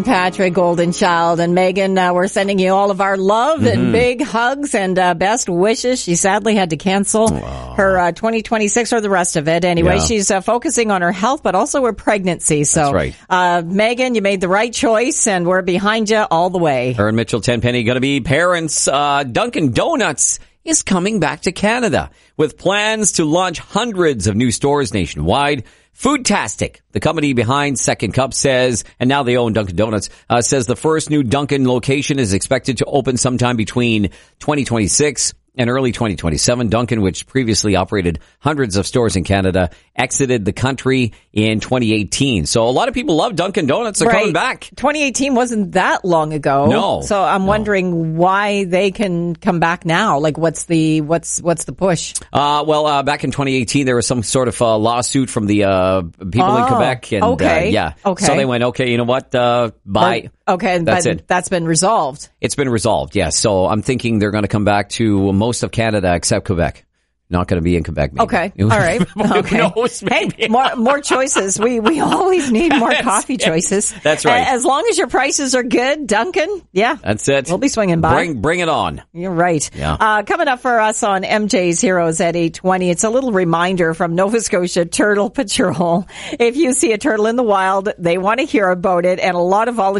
Patrick Goldenchild and Megan, we're sending you all of our love and big hugs and best wishes. She sadly had to cancel her 2026 or the rest of it. Anyway, she's focusing on her health, but also her pregnancy. So, that's right. Megan, you made the right choice, and we're behind you all the way. Her and Mitchell Tenpenny going to be parents. Dunkin' Donuts is coming back to Canada with plans to launch hundreds of new stores nationwide. Foodtastic, the company behind Second Cup, says, and now they own Dunkin' Donuts, says the first new Dunkin' location is expected to open sometime between 2026 and early 2027. Dunkin', which previously operated hundreds of stores in Canada, exited the country in 2018. So a lot of people love Dunkin' Donuts. They're coming back. 2018 wasn't that long ago. No. So I'm wondering why they can come back now. Like, what's the push? Back in 2018, there was some sort of lawsuit from the people in Quebec. And, So they went, okay, you know what? Bye. Okay, that's it. That's been resolved. It's been resolved, yes. So I'm thinking they're going to come back to most of Canada except Quebec. Not going to be in Quebec, maybe. Okay, all right. Okay. Who knows, hey, more choices. We always need more coffee choices. That's right. As long as your prices are good, Dunkin', that's it. We'll be swinging by. Bring it on. You're right. Yeah. Coming up for us on MJ's Heroes at 8:20, it's a little reminder from Nova Scotia Turtle Patrol. If you see a turtle in the wild, they want to hear about it, and a lot of volunteers